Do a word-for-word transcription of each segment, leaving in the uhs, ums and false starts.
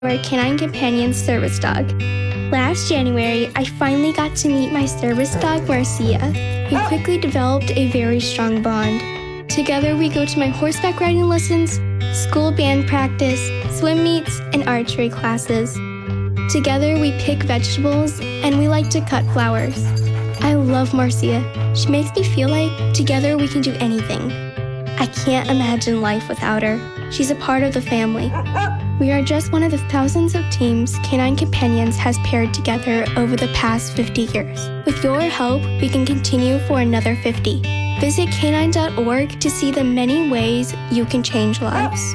our Canine Companion service dog. Last January, I finally got to meet my service dog, Marcia. We quickly developed a very strong bond. Together, we go to my horseback riding lessons, school band practice, swim meets, and archery classes. Together, we pick vegetables, and we like to cut flowers. I love Marcia. She makes me feel like together we can do anything. I can't imagine life without her. She's a part of the family. We are just one of the thousands of teams Canine Companions has paired together over the past fifty years. With your help, we can continue for another fifty. Visit canine dot org to see the many ways you can change lives.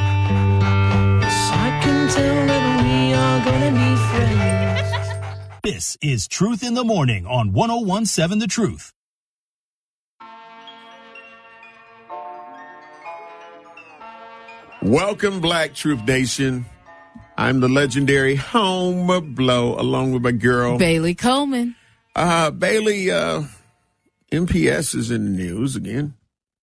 I can tell that we are gonna be friends. This is Truth in the Morning on one oh one point seven The Truth. Welcome, Black Truth Nation. I'm the legendary Home Blow, along with my girl, Bailey Coleman. Uh, Bailey, uh, M P S is in the news again.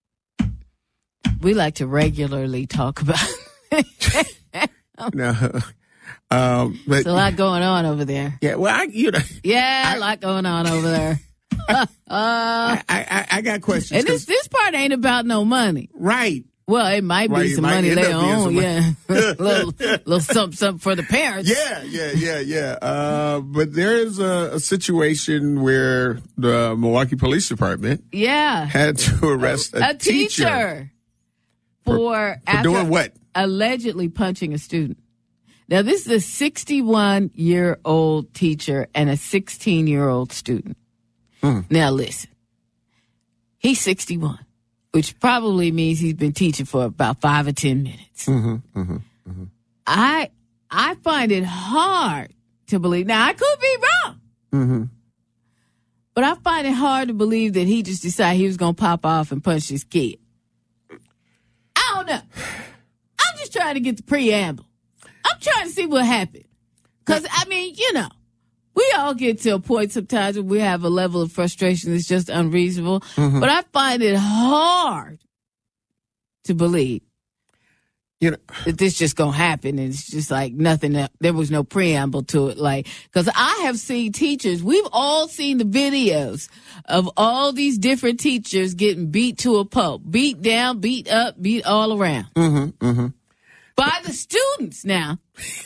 We like to regularly talk about it. no, um, but, There's a lot going on over there. Yeah, well, I, you know. Yeah, I, a lot going on over there. uh, I, I, I got questions. And this, this part ain't about no money. Right. Well, it might right, be some might money later on, yeah. little, little something, something for the parents. Yeah, yeah, yeah, yeah. Uh, but there is a, a situation where the Milwaukee Police Department yeah. had to arrest a, a teacher, teacher for, for, for doing what? Allegedly punching a student. Now, this is a sixty-one-year-old teacher and a sixteen-year-old student. Hmm. Now, listen. He's sixty-one. Which probably means he's been teaching for about five or ten minutes. Mm-hmm, mm-hmm, mm-hmm. I I find it hard to believe. Now, I could be wrong. Mm-hmm. But I find it hard to believe that he just decided he was going to pop off and punch his kid. I don't know. I'm just trying to get the preamble. I'm trying to see what happened. Because, I mean, you know. We all get to a point sometimes when we have a level of frustration that's just unreasonable. Mm-hmm. But I find it hard to believe you know, that this just going to happen. And it's just like nothing. There was no preamble to it. Like, because I have seen teachers. We've all seen the videos of all these different teachers getting beat to a pulp. Beat down, beat up, beat all around. Mm-hmm, mm-hmm. By the students now.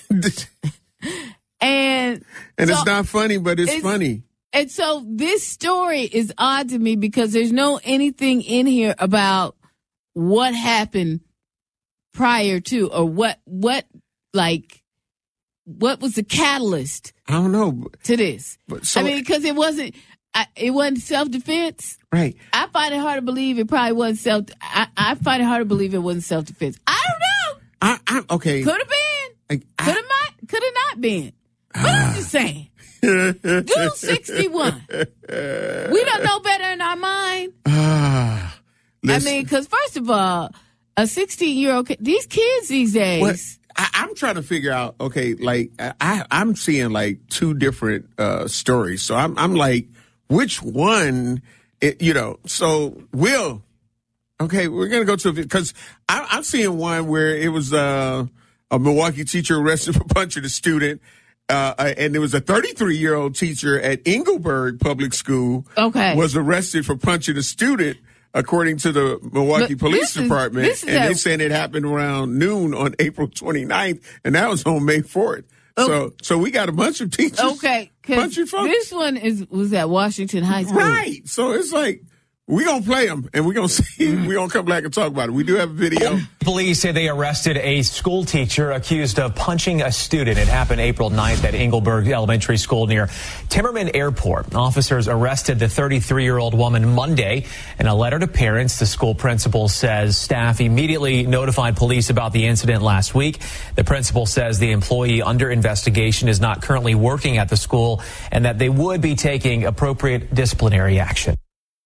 And and so, it's not funny, but it's, it's funny. And so this story is odd to me because there's no anything in here about what happened prior to or what what like what was the catalyst. I don't know to this. But so, I mean, because it wasn't I, it wasn't self defense. Right. I find it hard to believe it probably wasn't self. I, I find it hard to believe it wasn't self defense. I don't know. I, I okay. Could have been. Could have not. Could have not been. But I'm just saying, dude, sixty-one. We don't know better in our mind. Uh, I mean, because first of all, a sixteen-year-old kid, these kids these days. What, I, I'm trying to figure out. Okay, like I, I'm seeing like two different uh, stories. So I'm, I'm like, which one? It, you know. So Will. Okay, we're gonna go to because I'm seeing one where it was uh, a Milwaukee teacher arrested for punching a student. Uh, and there was a thirty-three-year-old teacher at Engelberg Public School okay. was arrested for punching a student, according to the Milwaukee but Police Department. Is, is and a, they saying it happened around noon on April twenty-ninth, and that was on May fourth. Okay. So so we got a bunch of teachers okay, punching folks. This one is was at Washington High School. Right. So it's like, we're going to play them, and we're going to see. We're going to come back and talk about it. We do have a video. Police say they arrested a school teacher accused of punching a student. It happened April ninth at Engelberg Elementary School near Timmerman Airport. Officers arrested the thirty-three-year-old woman Monday. In a letter to parents, the school principal says staff immediately notified police about the incident last week. The principal says the employee under investigation is not currently working at the school and that they would be taking appropriate disciplinary action.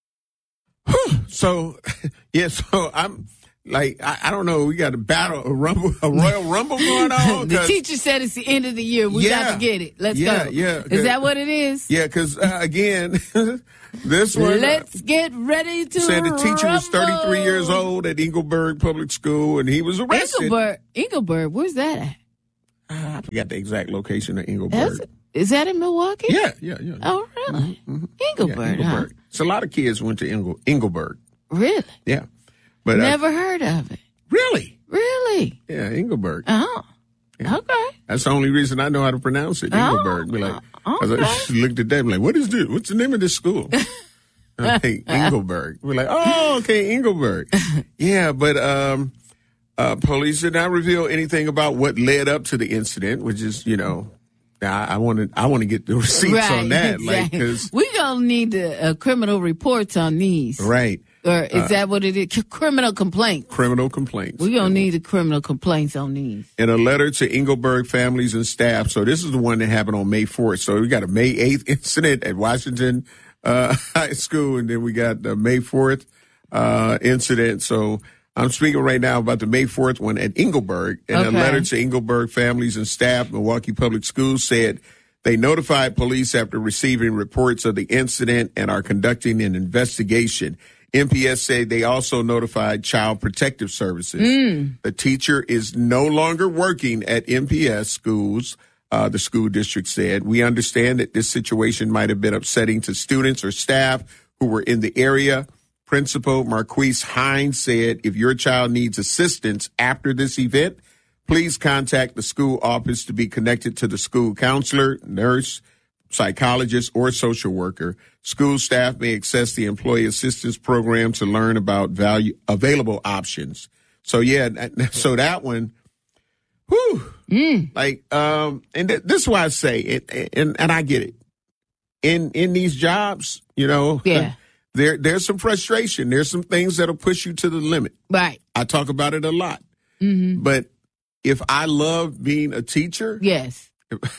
So, yeah, so I'm like, I, I don't know. We got a battle, a rumble, a Royal Rumble going on. The teacher said it's the end of the year. We yeah, got to get it. Let's yeah, go. Yeah, Is that what it is? Yeah, because, uh, again, this one. Let's uh, get ready to said the teacher was thirty-three rumble. years old at Engelberg Public School, and he was arrested. Engelberg, Engelberg, where's that at? I forgot the exact location of Engelberg. That's, is that in Milwaukee? Yeah, yeah, yeah. Oh, really? Mm-hmm. Engelberg, yeah, huh? Engelberg. So a lot of kids went to Engel, Engelberg. Really? Yeah. But Never uh, heard of it. Really? Really? Yeah, Engelberg. Oh. Yeah. Okay. That's the only reason I know how to pronounce it, Engelberg. Be like, okay. I just looked at that and like, what is this? What's the name of this school? I think Engelberg. We're like, oh, okay, Engelberg. Yeah, but um, uh, police did not reveal anything about what led up to the incident, which is, you know, I want to I want to get the receipts right, on that, exactly. like, because we gonna need the uh, criminal reports on these, right? Or is uh, that what it is? C- criminal complaints. Criminal complaints. We gonna need the criminal complaints on these. In a letter to Engelberg families and staff. So this is the one that happened on May fourth. So we got a May eighth incident at Washington uh, High School, and then we got the May fourth uh, incident. So I'm speaking right now about the May fourth one at Engelberg. In okay. a letter to Engelberg families and staff, Milwaukee Public Schools said they notified police after receiving reports of the incident and are conducting an investigation. M P S said they also notified Child Protective Services. Mm. The teacher is no longer working at M P S schools, uh, the school district said. We understand that this situation might have been upsetting to students or staff who were in the area. Principal Marquise Hines said, if your child needs assistance after this event, please contact the school office to be connected to the school counselor, nurse, psychologist, or social worker. School staff may access the employee assistance program to learn about value available options. So yeah, so that one, whew, mm. like, um, and th- this is why I say it, and and I get it. In in these jobs, you know, yeah, there there's some frustration. There's some things that'll push you to the limit. Right. I talk about it a lot. Mm-hmm. But if I love being a teacher, yes.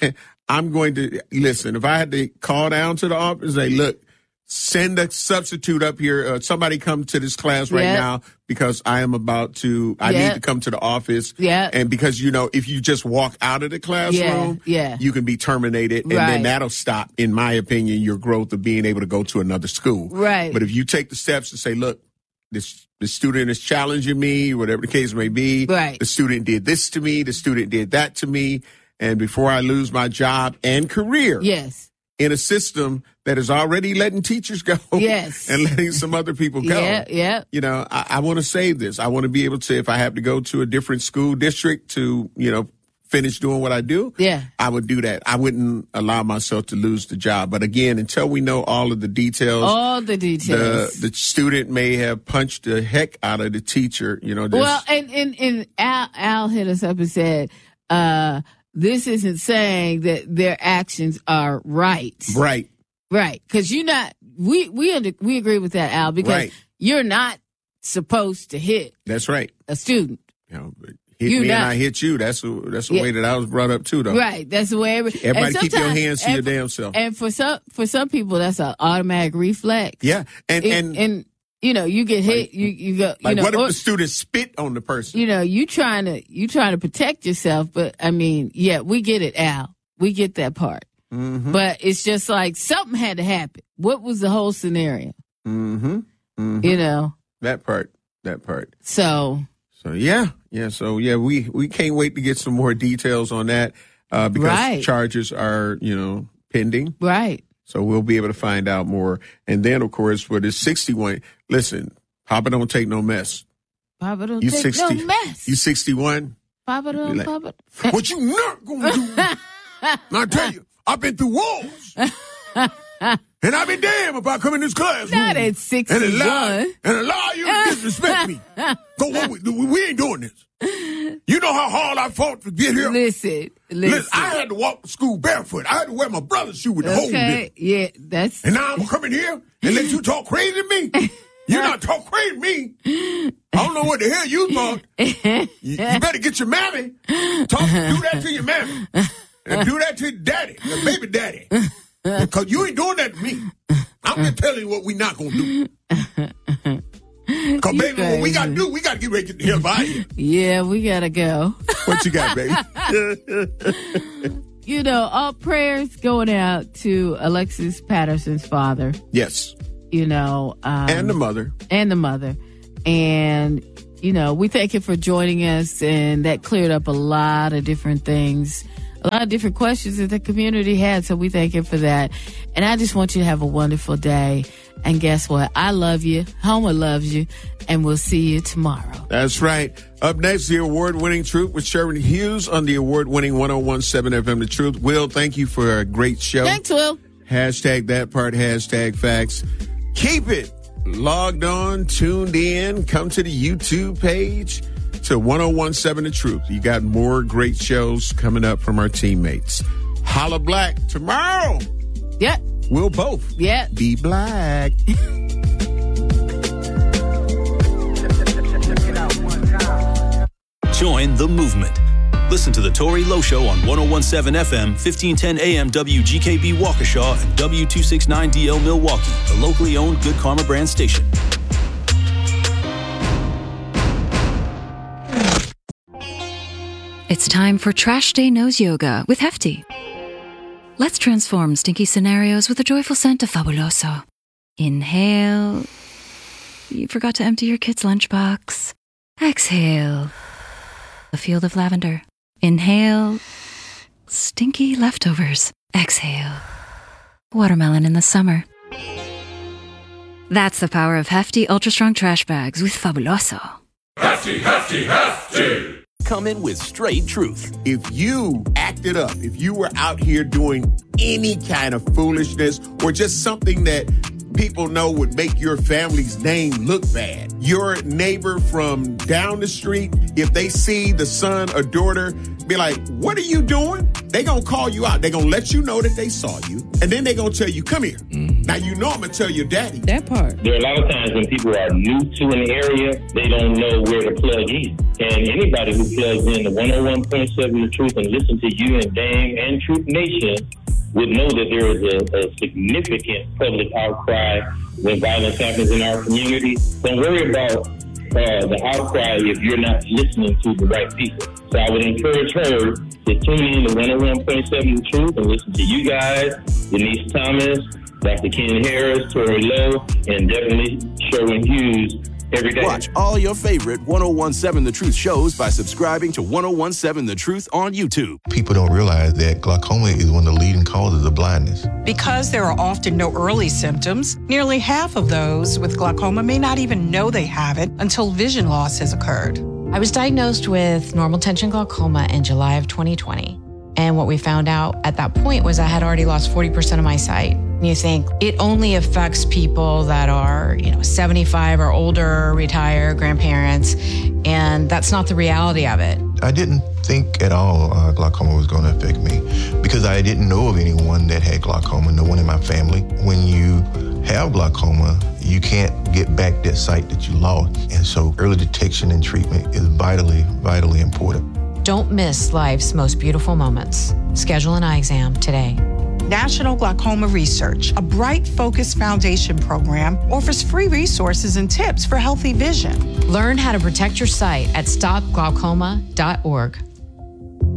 I'm going to, listen, if I had to call down to the office and say, look, send a substitute up here. Uh, somebody come to this class right yep. now because I am about to, I yep. need to come to the office. Yeah. And because, you know, if you just walk out of the classroom, yeah, yeah. you can be terminated. And right. then that'll stop, in my opinion, your growth of being able to go to another school. Right. But if you take the steps to say, look, this the student is challenging me, whatever the case may be. Right. The student did this to me. The student did that to me. And before I lose my job and career yes. in a system that is already letting teachers go yes. and letting some other people go, yeah, yeah. you know, I, I want to save this. I want to be able to, if I have to go to a different school district to, you know, finish doing what I do, yeah. I would do that. I wouldn't allow myself to lose the job. But again, until we know all of the details, all the details, the, the student may have punched the heck out of the teacher, you know. Well, and, and, and Al, Al hit us up and said, uh, this isn't saying that their actions are right. Right. Right. Because you're not, we, we, under, we agree with that, Al, because right. you're not supposed to hit That's right. a student. You know, hit You me not, and I hit you. That's the, that's the yeah. way that I was brought up too, though. Right. That's the way every, everybody keep your hands to your and, damn self. And for some, for some people, that's an automatic reflex. Yeah. And, it, and, and, you know, you get hit, like, you, you go, you like know. What if or, the student spit on the person? You know, you trying to, you trying to protect yourself, but I mean, yeah, we get it, Al. We get that part. Mm-hmm. But it's just like something had to happen. What was the whole scenario? Mm-hmm. Mm-hmm. You know? That part. That part. So. So, yeah. Yeah. So, yeah, we, we can't wait to get some more details on that uh, because right. charges are, you know, pending. Right. So we'll be able to find out more. And then, of course, for the sixty-one, listen, Papa don't take no mess. Papa don't you take sixty, no mess. You sixty-one? Papa don't, like, Papa. What you not going to do? I tell you, I've been through wars. And I've been damn if I come in this classroom. Not at sixty-one. And allow, and allow you to disrespect me. Go, what we, we ain't doing this. You know how hard I fought to get here? Listen, listen. Listen, I had to walk to school barefoot. I had to wear my brother's shoe with the hole in Okay, it. yeah, that's... And now I'm coming here and let you talk crazy to me? You not talk crazy to me. I don't know what the hell you thought. You, you better get your mammy. Talk, do that to your mammy. And do that to your daddy, your baby daddy. Because you ain't doing that to me. I'm just telling you what we not going to do. Because, baby, crazy. What we got to do, we got to get ready to get the hell out of here. Yeah, we got to go. What you got, baby? You know, all prayers going out to Alexis Patterson's father. Yes. You know. Um, and the mother. And the mother. And you know, we thank him for joining us, and that cleared up a lot of different things, a lot of different questions that the community had. So we thank him for that. And I just want you to have a wonderful day. And guess what? I love you. Homer loves you. And we'll see you tomorrow. That's right. Up next, the award-winning Truth with Sherman Hughes on the award-winning one oh one point seven F M The Truth. Will, thank you for a great show. Thanks, Will. Hashtag that part, hashtag facts. Keep it logged on, tuned in. Come to the YouTube page to one oh one point seven The Truth. You got more great shows coming up from our teammates. Holla Black tomorrow. Yep. We'll both Yep. be black. Join the movement. Listen to the Tory Lowe Show on one oh one point seven F M, fifteen ten A M W G K B Waukesha and W two sixty-nine D L Milwaukee, the locally owned Good Karma brand station. It's time for Trash Day Nose Yoga with Hefty. Let's transform stinky scenarios with a joyful scent of Fabuloso. Inhale. You forgot to empty your kid's lunchbox. Exhale. A field of lavender. Inhale. Stinky leftovers. Exhale. Watermelon in the summer. That's the power of Hefty Ultra Strong Trash Bags with Fabuloso. Hefty, hefty, hefty! Come in with straight truth. If you acted up, if you were out here doing any kind of foolishness or just something that people know would make your family's name look bad, your neighbor from down the street, if they see the son or daughter, be like, what are you doing? They gonna call you out. They gonna let you know that they saw you. And then they gonna tell you, come here. Mm-hmm. Now, you know I'm gonna tell your daddy. That part. There are a lot of times when people are new to an area, they don't know where to plug in. And anybody who plugs in to one oh one point seven The Truth and listen to you and Dame and Truth Nation would know that there is a, a significant public outcry when violence happens in our community. Don't worry about uh, the outcry if you're not listening to the right people. So I would encourage her to tune in to one oh one point seven The Truth and listen to you guys, Denise Thomas, Doctor Ken Harris, Tory Lowe, and definitely Sherman Hughes every day. Watch all your favorite one oh one point seven The Truth shows by subscribing to one oh one point seven The Truth on YouTube. People don't realize that glaucoma is one of the leading causes of blindness. Because there are often no early symptoms, nearly half of those with glaucoma may not even know they have it until vision loss has occurred. I was diagnosed with normal tension glaucoma in July of twenty twenty. And what we found out at that point was I had already lost forty percent of my sight. You think it only affects people that are, you know, seventy-five or older, retired, grandparents, and that's not the reality of it. I didn't think at all uh, glaucoma was going to affect me because I didn't know of anyone that had glaucoma, no one in my family. When you have glaucoma, you can't get back that sight that you lost. And so early detection and treatment is vitally, vitally important. Don't miss life's most beautiful moments. Schedule an eye exam today. National Glaucoma Research, a Bright Focus Foundation program, offers free resources and tips for healthy vision. Learn how to protect your sight at stop glaucoma dot org.